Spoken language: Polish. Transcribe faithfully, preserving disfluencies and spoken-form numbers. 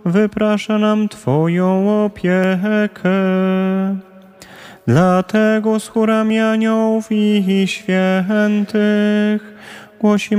wyprasza nam Twoją opiekę. Dlatego z chórami aniołów i świętych głosimy